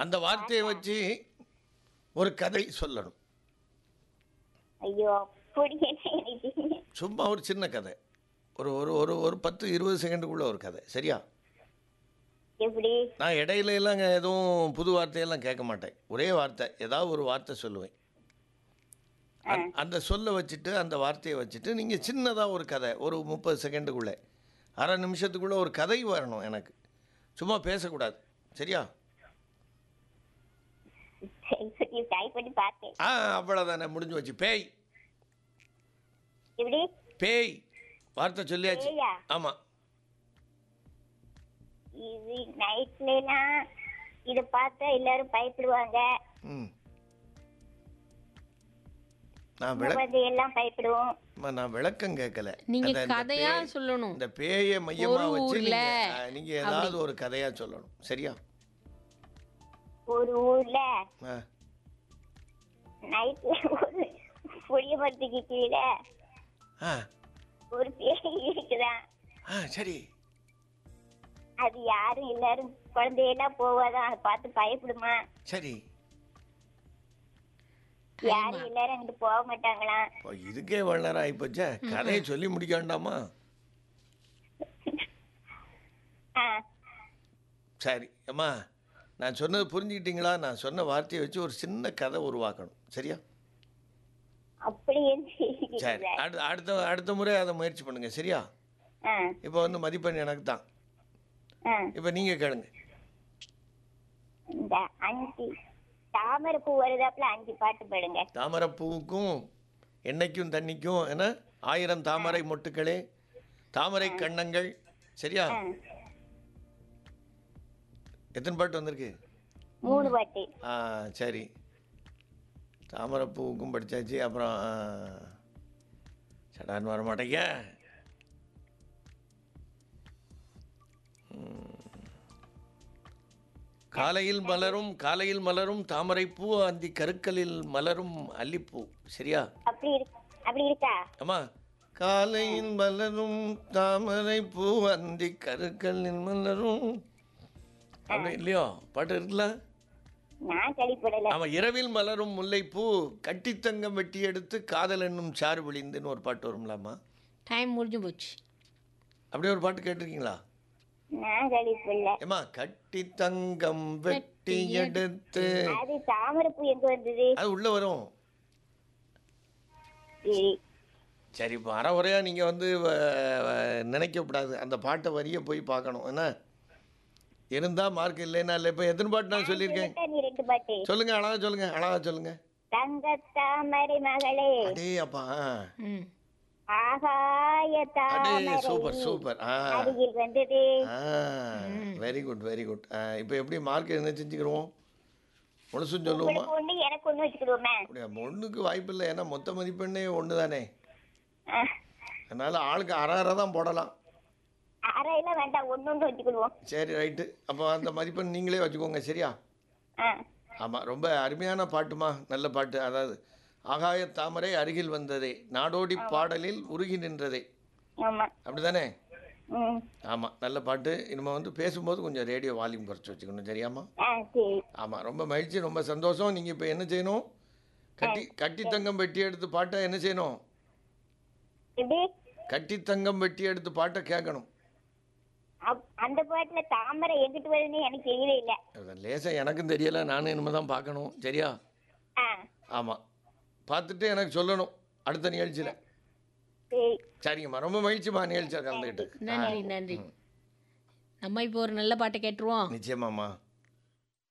அந்த வார்த்தையை வச்சு ஒரு கதை சொல்லணும். ஐயோ அப்படி என்ன எழுதி? சும்மா ஒரு சின்ன கதை, ஒரு ஒரு ஒரு ஒரு 10-20 செகண்டுக்குள்ள ஒரு கதை. சரியா? எப்படி? நான் இடையில எல்லாம் எதுவும் புது வார்த்தையெல்லாம் கேட்க மாட்டேன். ஒரே வார்த்தை, ஏதாவது ஒரு வார்த்தை சொல்லுவேன். அந்த சொல்ல வச்சுட்டு, அந்த வார்த்தையை வச்சுட்டு நீங்கள் சின்னதாக ஒரு கதை, ஒரு 30 செகண்டுக்குள்ளே, அரை நிமிஷத்துக்குள்ளே ஒரு கதை வரணும் எனக்கு. சும்மா பேசக்கூடாது. சரியா? சரி, ட்ரை பண்ணி பார்த்தேன். அவ்வளோதானே, முடிஞ்சு வச்சு. பேய். எப்படி? பேய் வார்த்தை சொல்லியாச்சு. பேயா? ஆமாம். இது நைட்லாம் இதை பார்த்தா எல்லாரும் பயப்படுவாங்க. ம் நான் எல்லாம் பயப்படுவோம். நான் விளக்கம் கேட்கல. நீங்க கதையா சொல்லணும். இந்த பேயை மையமா ஒரு வச்சு ஊர்ல நீங்க ஏதாவது ஒரு கதையா சொல்லணும். சரியா? ஒரு ஊர்ல ஆ நைட்ல ஒரு புளிய மரத்துக்கு கீழே ஆ ஒரு பேய் இருக்குதான். சரி. அது யாரும் எல்லாரும் குழந்தையெல்லாம் போவாதான், அதை பார்த்து பயப்படுமா. சரி. யாரும் எல்லாரும் அங்கிட்டு போக மாட்டாங்களாம். இதுக்கே வளர ஆயிப்போச்சே, கதையை சொல்லி முடிக்க வேண்டாமா? சரி அம்மா, நான் சொன்னது புரிஞ்சுக்கிட்டீங்களா? நான் சொன்ன வார்த்தையை வச்சு ஒரு சின்ன கதை உருவாக்கணும். சரியா? அப்படி சரி, அடுத்த அடுத்த முறை அதை முயற்சி பண்ணுங்க. சரியா? இப்போ வந்து மதிப்பெண் எனக்கு தான். இப்போ நீங்க கேளுங்க. இந்த 5 தாமரை பூ வருதாப்புல 5 பாட்டு பாடுங்க. தாமரை பூவுக்கும் எண்ணெய்க்கும் தண்ணிக்கும் என்ன 1000 தாமரை மொட்டுக்களே, தாமரை கண்ணங்கள். சரியா? எத்தனை பாட்டு வந்திருக்கு? 3 பாட்டு. சரி, தாமரை பூவுக்கும் படித்தாச்சு. அப்புறம் சடான்னு வர மாட்டேங்க. காலையில் மலரும் தாமரை பூ, அந்தி கருக்களில் மலரும் அல்லிப்பூ. சரியா? அப்படி இருக்கா? ஆமா. காலையில் மலரும் தாமரை பூ, அந்தி கருக்களில் மலரும். அப்படி இல்லையோ? பாட்டு இருக்குல்ல? நான் கழிப்படல. ஆமா. இரவில் மலரும் முல்லைப்பூ, கட்டித்தங்கம் வெட்டி எடுத்து காதல் என்னும் சாறு விழிந்துன்னு ஒரு பாட்டு வரும்லாமா? டைம் முடிஞ்சு போச்சு. அப்படியே ஒரு பாட்டு கேட்டிருக்கீங்களா? நான் கழிப்படல. ஏமா, கட்டி தங்கம் வெட்டி எடுத்து. அது தாமரை பூ எங்க வந்தது? அது உள்ள வரும். சரி, இப்போ அறவுரையா நீங்க வந்து நினைக்கக்கூடாது. அந்த பாட்டை வரிய போய் பார்க்கணும். என்ன இருந்தா மார்க், இல்லைன்னா இல்லை. இப்போ எத்தனை பாட்டு நான் சொல்லியிருக்கேன்? 2 பாட்டு சொல்லுங்க, அழகா சொல்லுங்க, அழகா சொல்லுங்க. தங்க தாமரை மகளே, அடே அப்பா, ஆகாய தாமரை சூப்பர் சூப்பர். அருகில் வந்தது. Very good very good. இப்போ எப்படி மார்க் என்ன செஞ்சுக்கிறோம்? முழுசும் சொல்லுவோமா? ஒண்ணு எனக்கு ஒண்ணு வச்சுக்கிடுவோமே. அப்படியா? ஒன்றுக்கு வாய்ப்பு இல்லை, ஏன்னா மொத்த மதிப்பெண்ணே ஒன்று தானே. அதனால ஆளுக்கு அரை தான் போடலாம். அரையெல்லாம் வேண்டாம், ஒண்ணு வச்சுக்கிடுவோம். சரி, ரைட்டு. அப்போ அந்த மதிப்பெண் நீங்களே வச்சுக்கோங்க. சரியா? ஆமாம், ரொம்ப அருமையான பாட்டுமா, நல்ல பாட்டு. அதாவது ஆகாய தாமரை அருகில் வந்ததே, நாடோடி பாடலில் உருகி நின்றதே. அப்படிதானே? ஆமாம், நல்ல பாட்டு. இனிமே வந்து பேசும்போது கொஞ்சம் ரேடியோ வால்யூம் குறைச்சி வச்சுக்கணும். சரியாம்மா? ஆமாம், ரொம்ப மகிழ்ச்சி, ரொம்ப சந்தோஷம். நீங்கள் இப்போ என்ன செய்யணும்? கட்டி தங்கம் வெட்டி எடுத்து பாட்டை என்ன செய்யணும்? கட்டி தங்கம் வெட்டி எடுத்து பாட்டை கேட்கணும். அந்த பாட்டுல தாமரை எங்கிட்டு வருதுன்னு எனக்கு தெரியவே இல்லை. லேசா எனக்கும் தெரியல, நானும் இனிமே தான் பார்க்கணும். சரியா? ஆமாம், பார்த்துட்டு எனக்கு சொல்லணும் அடுத்த நிகழ்ச்சியில். சரிங்கம்மா, ரொம்ப மகிழ்ச்சிமா நிகழ்ச்சியில் கலந்துக்கிட்டு. நன்றி நன்றி. நம்ம இப்போ ஒரு நல்ல பாட்டை கேட்டுருவோம். நிச்சயமாம்மா.